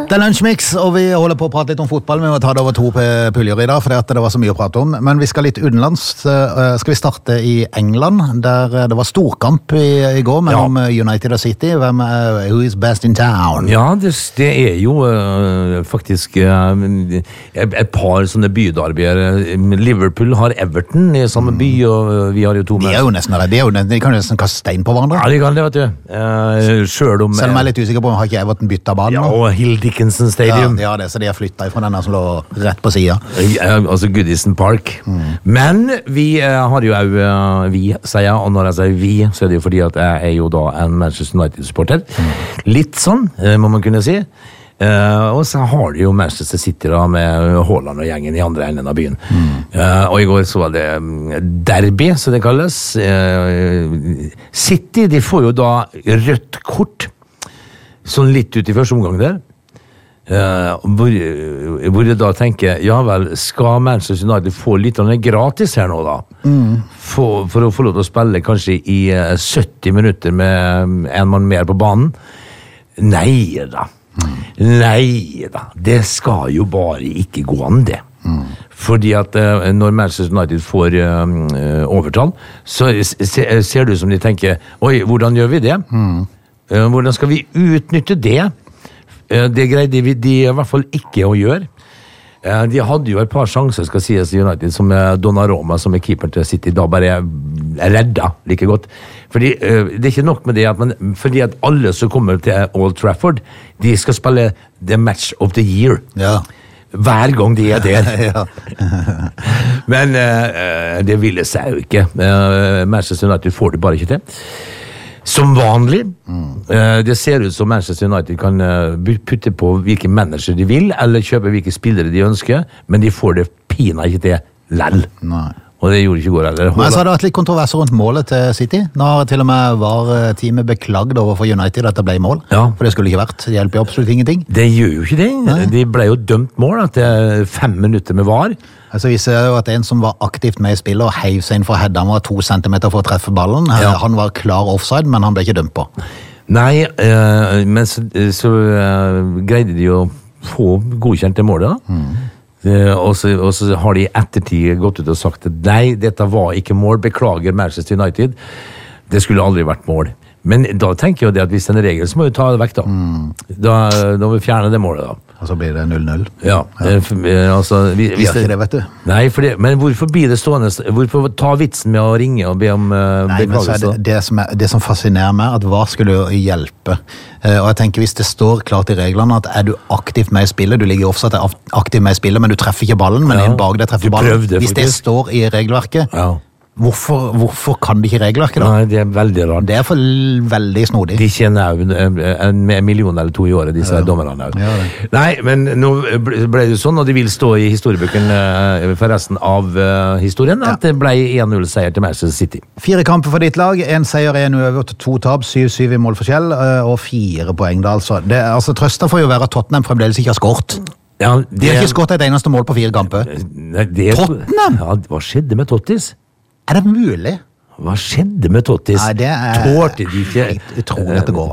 Det Lunsjmix, og vi holder på å prate litt om fotball. Vi må ta det over 2 puljer i dag, for det var så mye å prate om. Men vi skal litt utenlands. Skal vi starte i England, der det var storkamp i går mellom United og City. Who is best in town? Ja, det jo faktisk et par sånne byderbyer. Liverpool har Everton i samme by, og vi har jo 2 med. De kan jo nesten kaste stein på hverandre. Ja, de kan det, vet du. Selv om jeg er litt usikker på om har ikke Everton byttet banen. Ja, og Hill Dickinson Stadium. Ja, det, så de har flyttet fra denne som lå rett på siden. Altså Goodison Park. Men vi har jo vi, sier jeg, og når jeg sier vi, så det jo fordi at jeg jo da en Manchester United-supporter. Litt sånn, må man kunne si. Og så har de jo Manchester City da med Haaland og gjengen i andre enden av byen. Og i går så var det derby, så det kalles. City, de får jo da rødt kort sånn litt ut i første omgang der. Hvor jeg da tenker, ja vel, skal Manchester United få litt gratis her nå da? For å få lov til å spille kanskje i 70 minutter med en mann mer på banen? Nei da. Nei da. Det skal jo bare ikke gå an det. Fordi at når Manchester United får overtall, så ser det ut som de tenker, oi, hvordan gjør vi det? Hvordan skal vi utnytte det? Det greide de i hvert fall ikke å gjøre. De hadde jo et par sjanser, skal sies i United, som Donnarumma, som keeper til City, da bare redda like godt. Fordi det ikke nok med det, fordi at alle som kommer til Old Trafford, de skal spille the match of the year. Ja. Hver gang de der. Ja. Men det ville seg jo ikke. Manchester United får det bare ikke til. Som vanlig. Det ser ut som Manchester United kan putte på hvilke manager de vil, eller kjøpe hvilke spillere de ønsker, men de får det pina ikke til lell. Nei. Og det gjorde ikke i går heller. Men så har det vært litt kontroverser rundt målet til City. Nå har til og med VAR-teamet beklagd overfor United at det ble mål. Ja. For det skulle ikke vært. Det hjelper jo absolutt ingenting. Det gjør jo ikke det. Nei. De ble jo dømt mål etter 5 minutter med VAR. Altså, vi ser jo at en som var aktivt med i spillet og heiv seg inn for head, han var 2 centimeter for å treffe ballen. Ja. Han var klar offside, men han ble ikke dømt på. Nei, men så greide de å få godkjent det målet da. Og så har de i ettertid gått ut og sagt at nei, dette var ikke mål, beklager Manchester United, det skulle aldri vært mål. Men da tenker jeg jo det at hvis det er en regel, så må vi ta det vekk da. Da må vi fjerne det målet da. Og så blir det 0-0. Ja. Altså, hvis det, det, vet du. Nei, men hvorfor blir det stående? Hvorfor ta vitsen med å ringe og be om beklagelse? Det som fascinerer meg, at hva skulle jo hjelpe? Og jeg tenker, hvis det står klart i reglene at er du aktivt med i spillet, du ligger offsatt aktivt med i spillet, men du treffer ikke ballen, men en bak deg treffer ballen. Hvis det står i regelverket, hvorfor kan de ikke regelverket da? Nei, det er veldig rart. Det er for veldig snodig. De tjener jo 1 million eller 2 i året, disse dommerne. Nei, men nå ble det sånn, og de vil stå i historiebøken for resten av historien, at det ble 1-0-seier til Manchester City. 4 kamper for ditt lag, 1 seier, 1 uavgjort, 2 tap, 7-7 i målforskjell, og 4 poeng da, altså. Trøsta får jo være at Tottenham fremdeles ikke har skåret. Ja, de har ikke skåret et eneste mål på 4 kamper. Tottenham? Ja, hva skjedde med Tottis? Er det mulig? Hva skjedde med Tottis? Nei, det er tålte de ikke. Jeg tror at det går